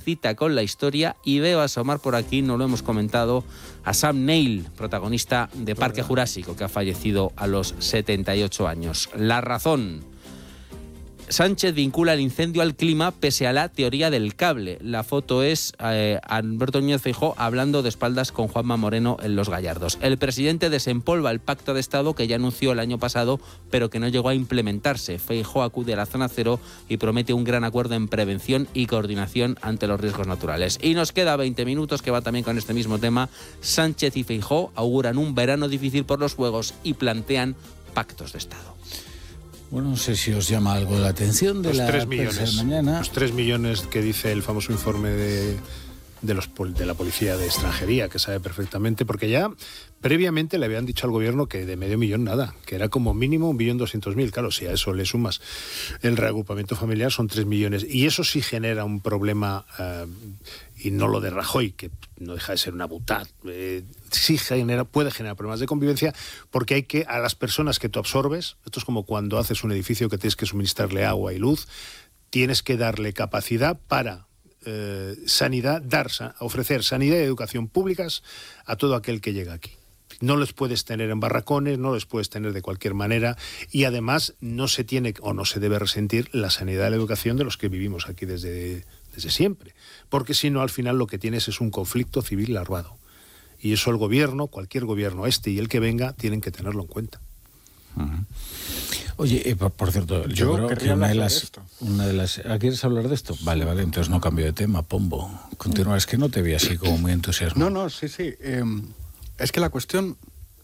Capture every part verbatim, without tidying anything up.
cita con la historia y veo asomar por aquí, no lo hemos comentado, a Sam Neill, protagonista de Parque Jurásico, que ha fallecido a los setenta y ocho años. La razón: Sánchez vincula el incendio al clima pese a la teoría del cable. La foto es eh, Alberto Núñez Feijóo hablando de espaldas con Juanma Moreno en Los Gallardos. El presidente desempolva el pacto de Estado que ya anunció el año pasado, pero que no llegó a implementarse. Feijóo acude a la zona cero y promete un gran acuerdo en prevención y coordinación ante los riesgos naturales. Y nos queda veinte minutos, que va también con este mismo tema. Sánchez y Feijóo auguran un verano difícil por los fuegos y plantean pactos de Estado. Bueno, no sé si os llama algo la atención de los la tres millones, de mañana. Los tres millones que dice el famoso informe de, de, los, de la Policía de Extranjería, que sabe perfectamente, porque ya previamente le habían dicho al gobierno que de medio millón nada, que era como mínimo un millón doscientos mil. Claro, si a eso le sumas el reagrupamiento familiar son tres millones. Y eso sí genera un problema, eh, y no lo de Rajoy, que no deja de ser una butad, eh, sí genera, puede generar problemas de convivencia, porque hay que, a las personas que tú absorbes, esto es como cuando haces un edificio que tienes que suministrarle agua y luz, tienes que darle capacidad para eh, sanidad, dar, ofrecer sanidad y educación públicas a todo aquel que llega aquí. No los puedes tener en barracones, no los puedes tener de cualquier manera, y además no se tiene o no se debe resentir la sanidad y la educación de los que vivimos aquí desde, desde siempre, porque si no, al final lo que tienes es un conflicto civil larvado. Y eso el gobierno, cualquier gobierno, este y el que venga, tienen que tenerlo en cuenta. Uh-huh. Oye, eh, por, por cierto, yo, yo creo que una de las, una de las... ¿Quieres hablar de esto? Vale, vale, entonces no cambio de tema, Pombo. Continúa, es que no te vi así como muy entusiasmado. No, no, sí, sí. Eh, es que la cuestión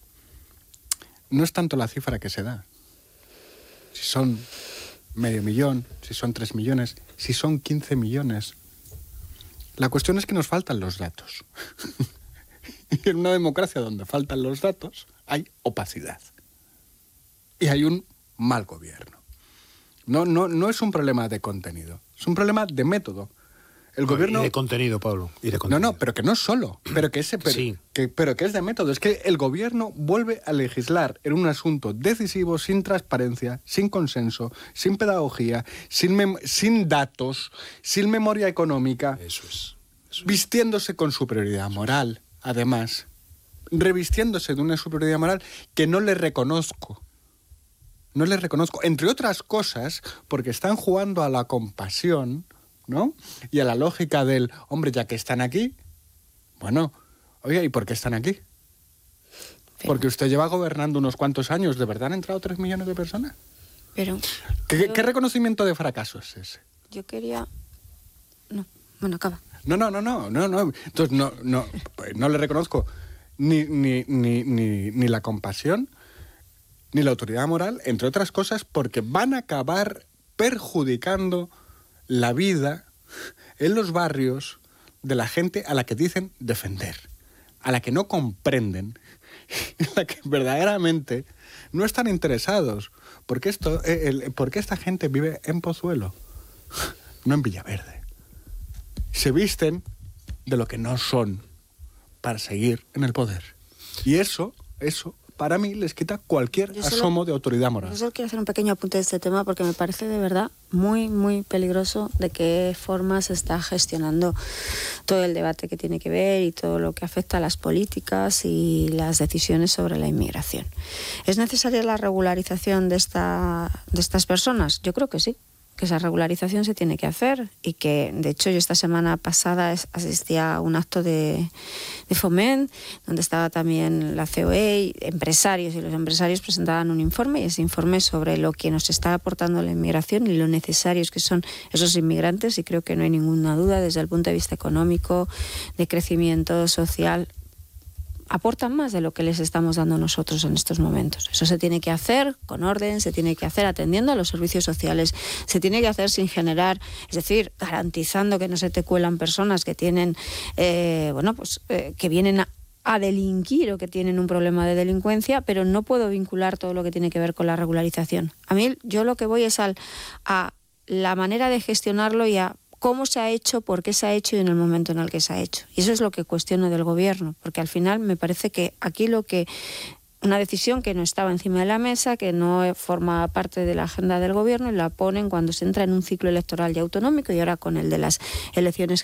no es tanto la cifra que se da. Si son medio millón, si son tres millones, si son quince millones. La cuestión es que nos faltan los datos. Y en una democracia donde faltan los datos, hay opacidad. Y hay un mal gobierno. No, no, no es un problema de contenido, es un problema de método. El gobierno... Y de contenido, Pablo. Y de contenido. No, no, pero que no es solo, pero que, ese, pero, sí. que, pero que es de método. Es que el gobierno vuelve a legislar en un asunto decisivo, sin transparencia, sin consenso, sin pedagogía, sin, mem- sin datos, sin memoria económica. Eso es. Eso es. Vistiéndose con superioridad moral, además. Revistiéndose de una superioridad moral que no le reconozco. No le reconozco. Entre otras cosas, porque están jugando a la compasión, ¿no? Y a la lógica del, hombre, ya que están aquí, bueno, oye, ¿y por qué están aquí? Pero, porque usted lleva gobernando unos cuantos años, ¿de verdad han entrado tres millones de personas? Pero... ¿Qué, pero, ¿qué reconocimiento de fracaso es ese? Yo quería... No, bueno, acaba. No, no, no, no, no, no. Entonces no, no, pues no le reconozco ni, ni, ni, ni, ni la compasión, ni la autoridad moral, entre otras cosas, porque van a acabar perjudicando la vida en los barrios de la gente a la que dicen defender, a la que no comprenden, a la que verdaderamente no están interesados, porque esto, el, porque esta gente vive en Pozuelo, no en Villaverde. Se visten de lo que no son para seguir en el poder. Y eso, eso, para mí les quita cualquier Yo solo, asomo de autoridad moral. Yo solo quiero hacer un pequeño apunte de este tema porque me parece de verdad muy, muy peligroso de qué forma se está gestionando todo el debate que tiene que ver y todo lo que afecta a las políticas y las decisiones sobre la inmigración. ¿Es necesaria la regularización de, esta, de estas personas? Yo creo que sí, que esa regularización se tiene que hacer y que, de hecho, yo esta semana pasada asistía a un acto de, de Foment, donde estaba también la C O E, empresarios, y los empresarios presentaban un informe, y ese informe sobre lo que nos está aportando la inmigración y lo necesarios que son esos inmigrantes, y creo que no hay ninguna duda desde el punto de vista económico, de crecimiento social, aportan más de lo que les estamos dando nosotros en estos momentos. Eso se tiene que hacer con orden, se tiene que hacer atendiendo a los servicios sociales, se tiene que hacer sin generar, es decir, garantizando que no se te cuelan personas que tienen, eh, bueno, pues eh, que vienen a, a delinquir o que tienen un problema de delincuencia, pero no puedo vincular todo lo que tiene que ver con la regularización. A mí, yo lo que voy es al, a la manera de gestionarlo y a cómo se ha hecho, por qué se ha hecho y en el momento en el que se ha hecho. Y eso es lo que cuestiono del gobierno, porque al final me parece que aquí lo que... Una decisión que no estaba encima de la mesa, que no forma parte de la agenda del gobierno, y la ponen cuando se entra en un ciclo electoral ya autonómico y ahora con el de las elecciones